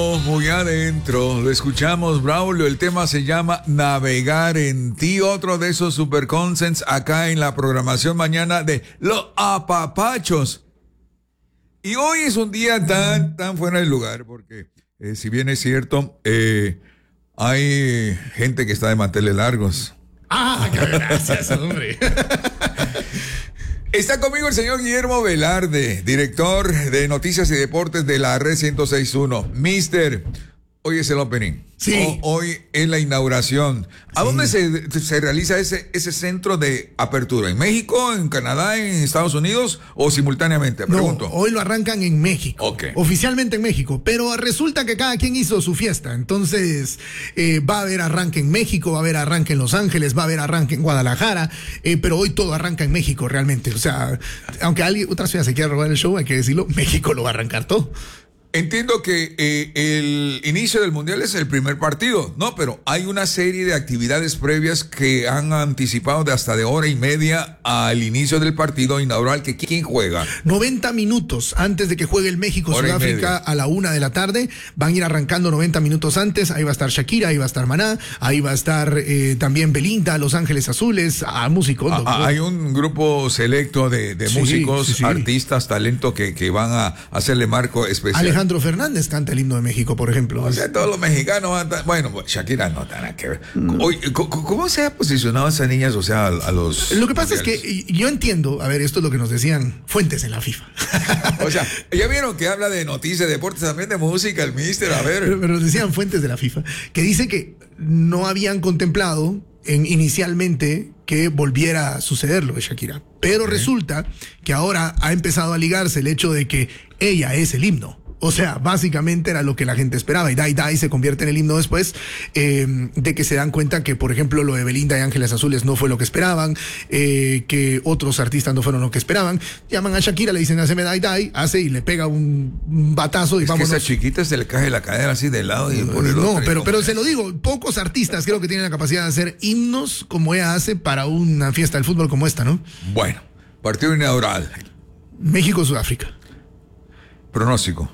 Muy adentro, lo escuchamos, Braulio. El tema se llama Navegar en ti, otro de esos super consents acá en la programación mañana de Los Apapachos. Y hoy es un día tan fuera del lugar, porque si bien es cierto, hay gente que está de manteles largos. Gracias, hombre. Está conmigo el señor Guillermo Velarde, director de Noticias y Deportes de la Red 106.1. Mister, hoy es el opening. Sí. Hoy es la inauguración. ¿A dónde se realiza ese centro de apertura? ¿En México, en Canadá, en Estados Unidos o simultáneamente? Pregunto. No, hoy lo arrancan en México. Ok. Oficialmente en México. Pero resulta que cada quien hizo su fiesta. Entonces, va a haber arranque en México, va a haber arranque en Los Ángeles, va a haber arranque en Guadalajara. Pero hoy todo arranca en México realmente. O sea, aunque otra ciudad se quiera robar el show, hay que decirlo, México lo va a arrancar todo. Entiendo que el inicio del Mundial es el primer partido, ¿no? Pero hay una serie de actividades previas que han anticipado de hasta de hora y media al inicio del partido inaugural. Que ¿quién juega? 90 minutos antes de que juegue el México-Sudáfrica a la 1 de la tarde. Van a ir arrancando 90 minutos antes. Ahí va a estar Shakira, ahí va a estar Maná, ahí va a estar también Belinda, Los Ángeles Azules, músicos. Hay un grupo selecto de músicos, artistas, talento que van a hacerle marco especial. Alejandro Fernández canta el himno de México, por ejemplo. O sea, todos los mexicanos van a estar... Bueno, Shakira no tiene que ver. Oye, ¿cómo se ha posicionado esa niña, o sea, a los... Lo que pasa es que yo entiendo, a ver, esto es lo que nos decían fuentes en la FIFA. O sea, ya vieron que habla de noticias, de deportes, también de música, el mister, a ver. Pero nos decían fuentes de la FIFA, que dice que no habían contemplado inicialmente que volviera a suceder lo de Shakira. Pero resulta que ahora ha empezado a ligarse el hecho de que ella es el himno. O sea, básicamente era lo que la gente esperaba. Y Die Die se convierte en el himno después de que se dan cuenta que, por ejemplo, lo de Belinda y Ángeles Azules no fue lo que esperaban, que otros artistas no fueron lo que esperaban. Llaman a Shakira, le dicen, haceme Die Die, hace y le pega un batazo y vámonos. Que esa chiquita se le cae la cadera así de lado y por el otro. No, pero se lo digo, pocos artistas creo que tienen la capacidad de hacer himnos como ella hace para una fiesta del fútbol como esta, ¿no? Bueno, partido inaugural. México-Sudáfrica. Pronóstico.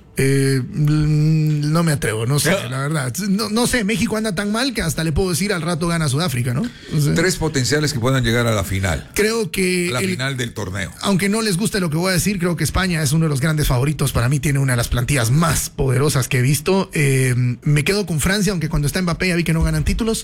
No me atrevo, no sé, la verdad. No sé, México anda tan mal que hasta le puedo decir al rato gana Sudáfrica, ¿no? O sea, 3 potenciales que puedan llegar a la final. Creo que... La final del torneo. Aunque no les guste lo que voy a decir, creo que España es uno de los grandes favoritos. Para mí tiene una de las plantillas más poderosas que he visto. Me quedo con Francia, aunque cuando está Mbappé ya vi que no ganan títulos.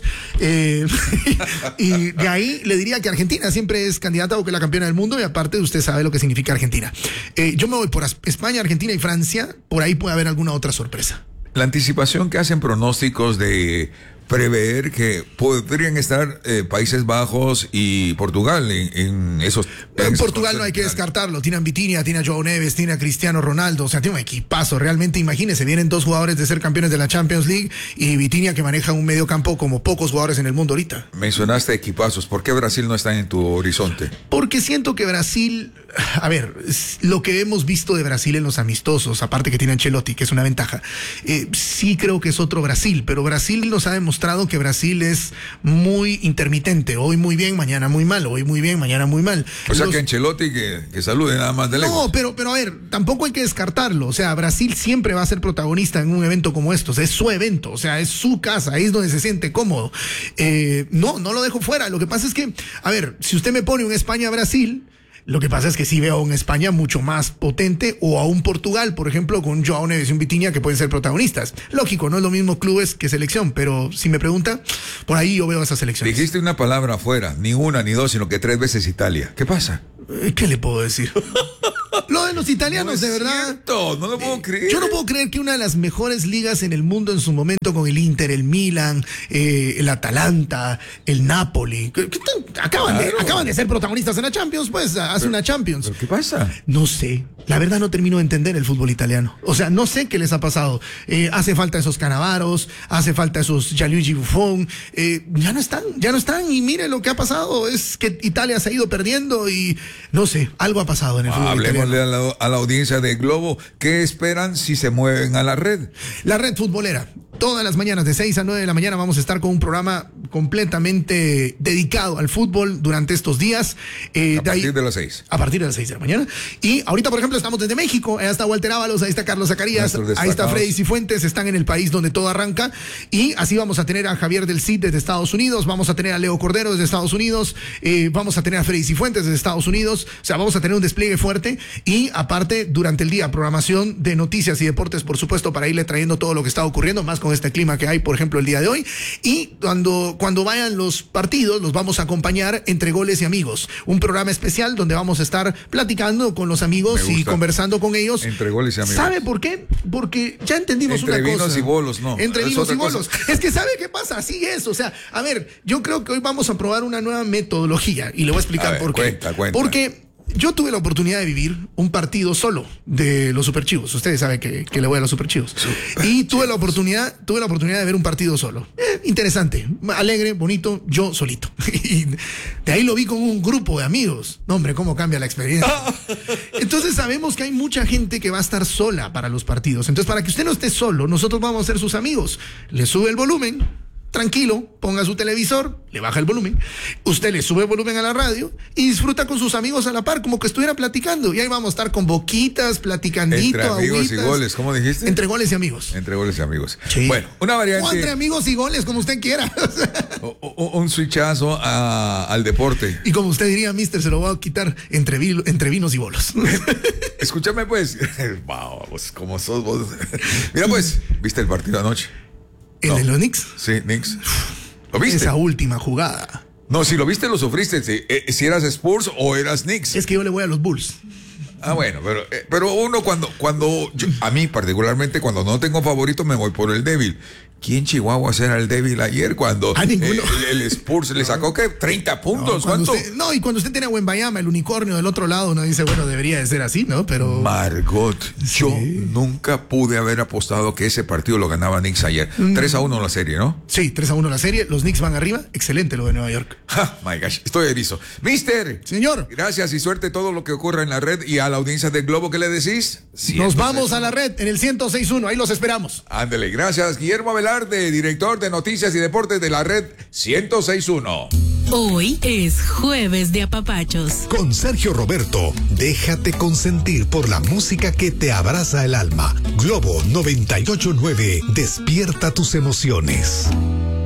Y de ahí le diría que Argentina siempre es candidata o que la campeona del mundo, y aparte usted sabe lo que significa Argentina. Yo me voy por España, Argentina y Francia. Por ahí puede haber alguna otra sorpresa. La anticipación que hacen pronósticos de prever que podrían estar Países Bajos y Portugal en esos... En Portugal no hay que descartarlo. Tiene a Vitinha, tiene a Joao Neves, tiene a Cristiano Ronaldo. O sea, tiene un equipazo. Realmente, imagínense, vienen 2 jugadores de ser campeones de la Champions League y Vitinha, que maneja un medio campo como pocos jugadores en el mundo ahorita. Mencionaste equipazos. ¿Por qué Brasil no está en tu horizonte? Porque siento que Brasil... A ver, lo que hemos visto de Brasil en los amistosos, aparte que tiene a Ancelotti, que es una ventaja, sí creo que es otro Brasil, pero Brasil nos ha demostrado que Brasil es muy intermitente, hoy muy bien, mañana muy mal, hoy muy bien, mañana muy mal. O sea que Ancelotti que salude nada más de lejos. No, pero a ver, tampoco hay que descartarlo, o sea, Brasil siempre va a ser protagonista en un evento como estos, es su evento, o sea, es su casa, ahí es donde se siente cómodo. No lo dejo fuera, lo que pasa es que, a ver, si usted me pone un España-Brasil... Lo que pasa es que sí veo a un España mucho más potente o a un Portugal, por ejemplo, con Joao Neves y un Vitinha que pueden ser protagonistas. Lógico, no es lo mismo clubes que selección, pero si me pregunta, por ahí yo veo a esas selecciones. Dijiste una palabra afuera, ni una ni dos, sino que 3 veces Italia. ¿Qué pasa? ¿Qué le puedo decir? Lo de los italianos, no de verdad. Cierto, no lo puedo creer. Yo no puedo creer que una de las mejores ligas en el mundo en su momento, con el Inter, el Milan, el Atalanta, el Napoli, acaban de ser protagonistas en la Champions, pues, hace una Champions. ¿Pero qué pasa? No sé. La verdad no termino de entender el fútbol italiano. O sea, no sé qué les ha pasado. Hace falta esos Cannavaros, hace falta esos Gianluigi Buffon. Ya no están. Y mire lo que ha pasado. Es que Italia se ha ido perdiendo y no sé, algo ha pasado en el fútbol italiano. Hablemosle a la audiencia de Globo. ¿Qué esperan si se mueven a la red? La red futbolera. Todas las mañanas de 6 a 9 de la mañana vamos a estar con un programa completamente dedicado al fútbol durante estos días. A partir de las 6. A partir de las 6 de la mañana. Y ahorita, por ejemplo, estamos desde México. Ahí está Walter Ábalos, ahí está Carlos Zacarías, ahí está Freddy Cifuentes. Están en el país donde todo arranca. Y así vamos a tener a Javier del Cid desde Estados Unidos, vamos a tener a Leo Cordero desde Estados Unidos, vamos a tener a Freddy Cifuentes desde Estados Unidos. O sea, vamos a tener un despliegue fuerte. Y aparte, durante el día, programación de noticias y deportes, por supuesto, para irle trayendo todo lo que está ocurriendo, más con este clima que hay, por ejemplo, el día de hoy. Y cuando vayan los partidos, los vamos a acompañar entre goles y amigos. Un programa especial donde vamos a estar platicando con los amigos y conversando con ellos. Entre goles y amigos. ¿Sabe por qué? Porque ya entendimos una cosa. Entre vinos y bolos, no. Entre vinos y bolos. Es que ¿sabe qué pasa? Así es. O sea, a ver, yo creo que hoy vamos a probar una nueva metodología y le voy a explicar por qué. Cuenta. Porque yo tuve la oportunidad de vivir un partido solo de los Superchivos. Ustedes saben que le voy a los Superchivos. Y tuve la oportunidad de ver un partido solo. Interesante, alegre, bonito, yo solito. Y de ahí lo vi con un grupo de amigos. No, hombre, cómo cambia la experiencia. Entonces sabemos que hay mucha gente que va a estar sola para los partidos. Entonces, para que usted no esté solo, nosotros vamos a ser sus amigos. Le sube el volumen. Tranquilo, ponga su televisor, le baja el volumen, usted le sube el volumen a la radio y disfruta con sus amigos a la par, como que estuviera platicando. Y ahí vamos a estar con boquitas, platicandito, entre amigos agüitas, y goles, ¿cómo dijiste? Entre goles y amigos. Entre goles y amigos. Sí. Bueno, una variante. O entre amigos y goles, como usted quiera. Un switchazo al deporte. Y como usted diría, mister, se lo voy a quitar entre vinos y bolos. Escúchame, pues. Vamos, como sos vos. Mira, pues, ¿viste el partido anoche? ¿El de los Knicks? Sí, Knicks. ¿Lo viste? Esa última jugada. No, si lo viste, lo sufriste. Si eras Spurs o eras Knicks. Es que yo le voy a los Bulls. Ah, bueno, pero uno a mí particularmente, cuando no tengo favorito, me voy por el débil. ¿Quién Chihuahua será el débil ayer cuando el Spurs le sacó ¿qué? 30 puntos? ¿Cuánto? Y cuando usted tiene a Wembayama, el unicornio del otro lado, uno dice, bueno, debería de ser así, ¿no? Pero... Margot, yo nunca pude haber apostado que ese partido lo ganaba Knicks ayer. 3-1 la serie, ¿no? Sí, 3-1 la serie. Los Knicks van arriba. Excelente lo de Nueva York. My gosh, estoy erizo. Mister. Señor. Gracias y suerte todo lo que ocurra en la red y a la audiencia del Globo. ¿Qué le decís? Nos vamos a la red en el 106.1. Ahí los esperamos. Ándele, gracias. Guillermo Velarde, director de Noticias y Deportes de la red 106.1. Hoy es jueves de apapachos. Con Sergio Roberto, déjate consentir por la música que te abraza el alma. Globo 98.9, despierta tus emociones.